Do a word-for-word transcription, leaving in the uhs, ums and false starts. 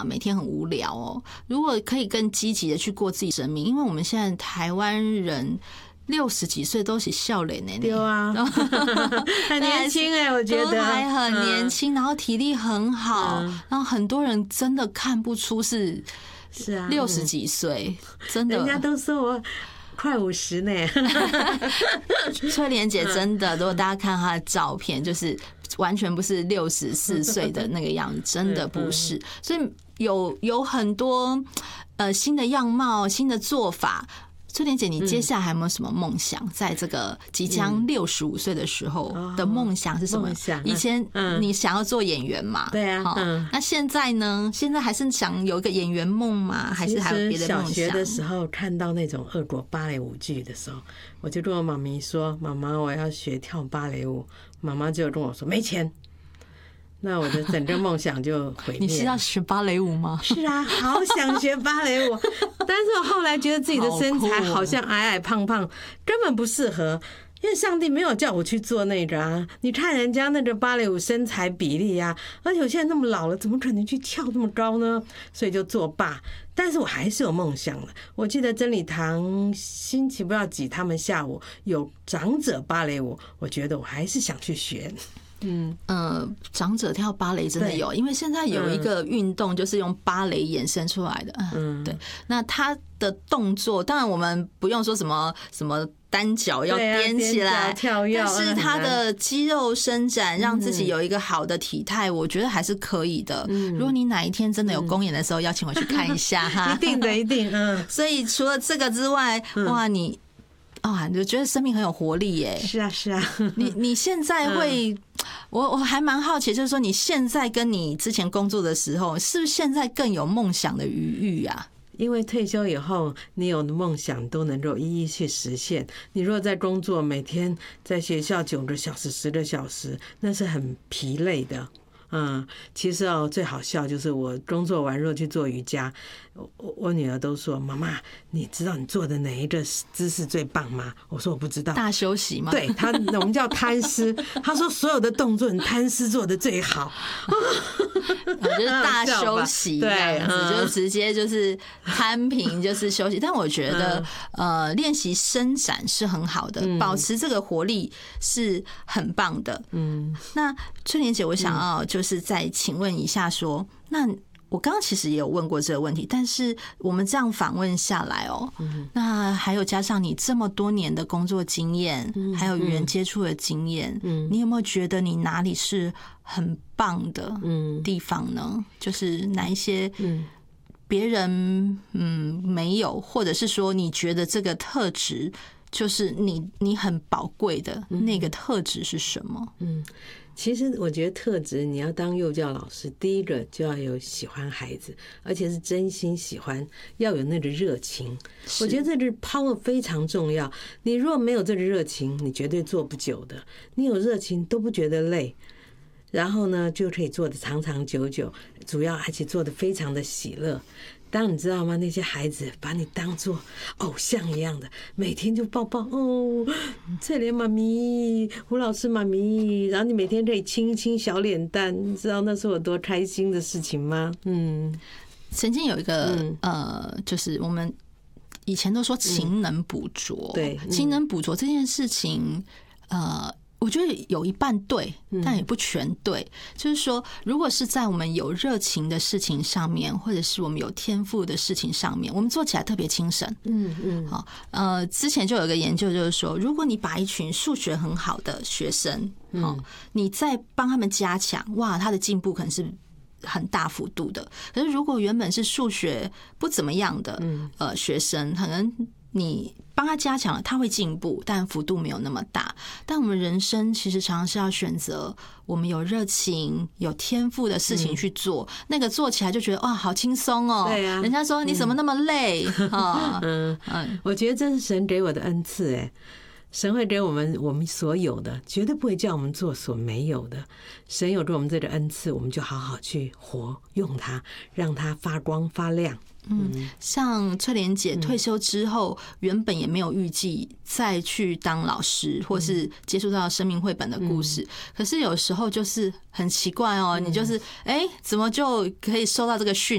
啊，每天很无聊哦。如果可以更积极的去过自己生命，因为我们现在台湾人六十几岁都是笑脸呢， 对啊，很年轻哎、欸，我觉得都还很年轻，嗯、然后体力很好，嗯、然后很多人真的看不出是是啊六十几岁，嗯、真的， 人家都说我快五十呢。 翠莲姐真的，如果大家看她的照片，就是完全不是六十四岁的那个样子，真的不是。所以有有很多呃新的样貌、新的做法。翠莲姐，你接下来还有没有什么梦想？在这个即将六十五岁的时候的梦想是什么？以前你想要做演员嘛？ 对啊。 那现在呢？现在还是想有一个演员梦吗？还是还有别的梦想？ 小学的时候看到那种俄国芭蕾舞剧的时候，我就跟我妈咪说：“妈妈，我要学跳芭蕾舞。”妈妈就跟我说：“没钱。”那我的整个梦想就毁灭了。 你是要学芭蕾舞吗？ 是啊，好想学芭蕾舞，但是我后来觉得自己的身材好像矮矮胖胖，根本不适合。因为上帝没有叫我去做那个啊！你看人家那个芭蕾舞身材比例啊，而且我现在那么老了，怎么可能去跳那么高呢？所以就作罢。但是我还是有梦想的。我记得真理堂星期不知道几，他们下午有长者芭蕾舞，我觉得我还是想去学。 嗯呃，长者跳芭蕾真的有，因为现在有一个运动就是用芭蕾衍生出来的。嗯，对。那他的动作，当然我们不用说什么什么单脚要踮起来， 跳跃， 但是他的肌肉伸展，让自己有一个好的体态，我觉得还是可以的。如果你哪一天真的有公演的时候，邀请我去看一下哈， 一定的，一定。嗯。 所以除了这个之外，哇，你。啊，你就觉得生命很有活力耶！ 是啊，是啊。 你你现在会，我我还蛮好奇，就是说你现在跟你之前工作的时候，是不是现在更有梦想的余裕啊？ 因为退休以后，你有的梦想都能够一一去实现。你如果在工作，每天在学校九个小时、十个小时，那是很疲累的。嗯，其实哦，最好笑就是我工作完若去做瑜伽，我我女儿都说：“妈妈，你知道你做的哪一个姿势最棒吗？”我说：“我不知道。” 大休息吗？ 对他，我们叫摊尸。他说所有的动作，你摊尸做的最好。 就是大休息这样子，就直接就是摊平，就是休息。但我觉得，呃，练习伸展是很好的，保持这个活力是很棒的。嗯，那翠莲姐，我想要就是再请问一下说，那我刚刚其实也有问过这个问题，但是我们这样访问下来哦，那还有加上你这么多年的工作经验，还有语言接触的经验，你有没有觉得你哪里是很棒的地方呢？就是哪一些别人嗯没有，或者是说你觉得这个特质就是你你很宝贵的那个特质是什么？嗯。 其实我觉得特质，你要当幼教老师，第一个就要有喜欢孩子，而且是真心喜欢，要有那个热情。我觉得这个 power 非常重要。你如果没有这个热情，你绝对做不久的。你有热情都不觉得累，然后呢就可以做得长长久久，主要而且做得非常的喜乐。当你知道吗？那些孩子把你当作偶像一样的，每天就抱抱哦，翠莲妈咪、胡老师妈咪，然后你每天可以亲一亲小脸蛋，你知道那是我多开心的事情吗？嗯， 曾经有一个、嗯、呃，就是我们以前都说勤能补拙，嗯、对，勤能补拙这件事情，呃。我觉得有一半对，但也不全对。就是说，如果是在我们有热情的事情上面，或者是我们有天赋的事情上面，我们做起来特别轻省。嗯嗯。好，呃，之前就有个研究，就是说，如果你把一群数学很好的学生，好，你再帮他们加强，哇，他的进步可能是很大幅度的。可是如果原本是数学不怎么样的呃学生，可能你帮他加强了，他会进步，但幅度没有那么大。但我们人生其实常常是要选择我们有热情、有天赋的事情去做，嗯、那个做起来就觉得哇，好轻松哦。对啊，人家说你怎么那么累啊？ 嗯嗯，我觉得这是神给我的恩赐哎。神会给我们我们所有的，绝对不会叫我们做所没有的。神有给我们这个恩赐，我们就好好去活用它，让它发光发亮。 嗯，像翠莲姐退休之后，原本也没有预计再去当老师，或是接触到生命绘本的故事。可是有时候就是很奇怪哦，你就是哎，怎么就可以受到这个训